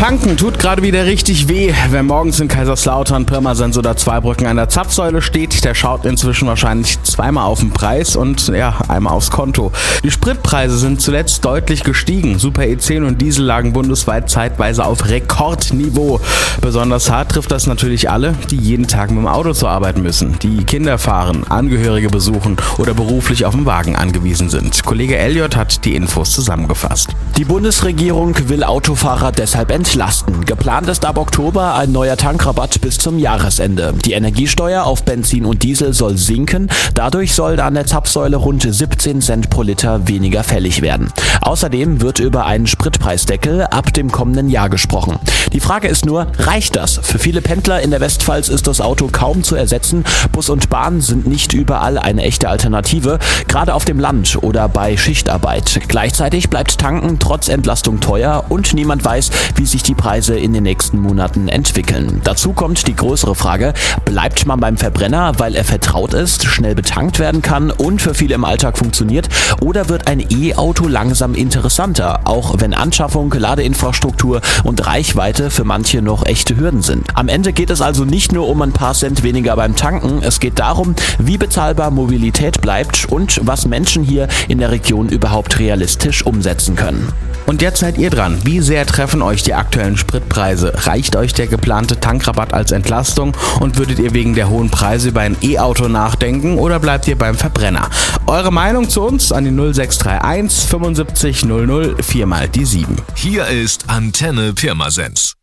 Tanken tut gerade wieder richtig weh. Wer morgens in Kaiserslautern, Pirmasens oder Zweibrücken an der Zapfsäule steht, der schaut inzwischen wahrscheinlich zweimal auf den Preis und einmal aufs Konto. Die Spritpreise sind zuletzt deutlich gestiegen. Super E10 und Diesel lagen bundesweit zeitweise auf Rekordniveau. Besonders hart trifft das natürlich alle, die jeden Tag mit dem Auto zur Arbeit müssen, die Kinder fahren, Angehörige besuchen oder beruflich auf den Wagen angewiesen sind. Kollege Elliot hat die Infos zusammengefasst. Die Bundesregierung will Autofahrer deshalb entlasten. Geplant ist ab Oktober ein neuer Tankrabatt bis zum Jahresende. Die Energiesteuer auf Benzin und Diesel soll sinken. Dadurch soll an der Zapfsäule rund 17 Cent pro Liter weniger fällig werden. Außerdem wird über einen Spritpreisdeckel ab dem kommenden Jahr gesprochen. Die Frage ist nur, reicht das? Für viele Pendler in der Westpfalz ist das Auto kaum zu ersetzen. Bus und Bahn sind nicht überall eine echte Alternative, gerade auf dem Land oder bei Schichtarbeit. Gleichzeitig bleibt Tanken trotz Entlastung teuer und niemand weiß, wie sich die Preise in den nächsten Monaten entwickeln. Dazu kommt die größere Frage, bleibt man beim Verbrenner, weil er vertraut ist, schnell betankt werden kann und für viele im Alltag funktioniert, oder wird ein E-Auto langsam interessanter, auch wenn Anschaffung, Ladeinfrastruktur und Reichweite für manche noch echte Hürden sind. Am Ende geht es also nicht nur um ein paar Cent weniger beim Tanken, es geht darum, wie bezahlbar Mobilität bleibt und was Menschen hier in der Region überhaupt realistisch umsetzen können. Und jetzt seid ihr dran. Wie sehr treffen euch die aktuellen Spritpreise? Reicht euch der geplante Tankrabatt als Entlastung und würdet ihr wegen der hohen Preise über ein E-Auto nachdenken oder bleibt ihr beim Verbrenner? Eure Meinung zu uns an die 0631 75 00 4 mal die 7. Hier ist Antenne Pirmasens.